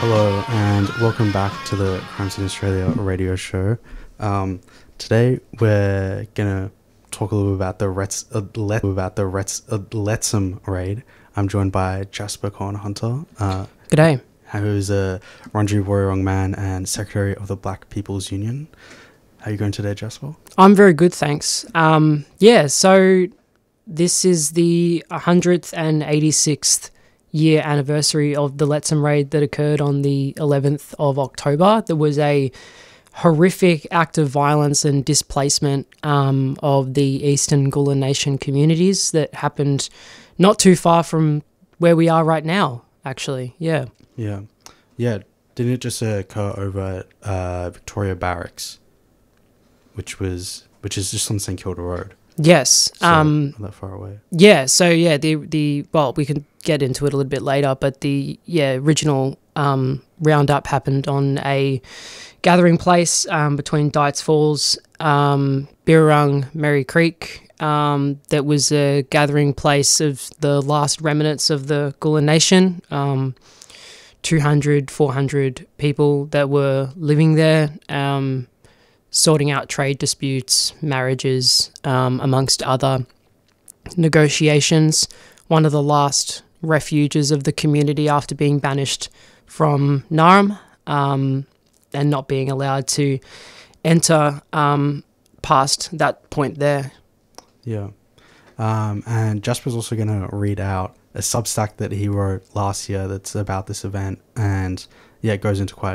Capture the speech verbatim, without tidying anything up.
Hello and welcome back to the Crime Scene Australia radio show. Um, today we're gonna talk a little bit about the Rets, uh, let, about the Rets, uh, Letsum raid. I'm joined by Jasper Cohen Hunter, uh, G'day. who's a Wurundjeri Woiwurrung man and secretary of the Black People's Union. How are you going today, Jasper? I'm very good, thanks. Um, yeah, so this is the one hundred eighty-sixth year anniversary of the Letsum raid that occurred on the eleventh of October. There was a horrific act of violence and displacement um, of the Eastern Kulin Nation communities that happened not too far from where we are right now, actually. Yeah. Yeah. Yeah. Didn't it just occur over at uh, Victoria Barracks, which was which is just on St Kilda Road? Yes. So, um, not that far away. Yeah, so yeah, the the well, we can get into it a little bit later, but the yeah original um, roundup happened on a gathering place um, between Dights Falls, um, Birrarung, Merry Creek. Um, that was a gathering place of the last remnants of the Kulin Nation. Um, two hundred, four hundred people that were living there. Um, sorting out trade disputes, marriages, um, amongst other negotiations. One of the last refuges of the community after being banished from Naarm um, and not being allowed to enter um, past that point there. Yeah. Um, and Jasper's also going to read out a Substack that he wrote last year that's about this event. And yeah, it goes into quite